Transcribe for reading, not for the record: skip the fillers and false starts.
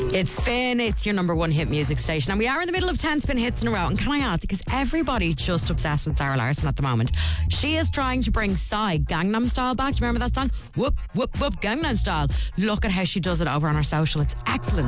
It's Finn, it's your number one hit music station, and we are in the middle of 10 spin hits in a row. And can I ask, because everybody just obsessed with Sarah Larson at the moment, she is trying to bring Psy Gangnam Style back. Do you remember that song? Whoop, whoop, whoop, Gangnam Style. Look at how she does it over on her social. It's excellent.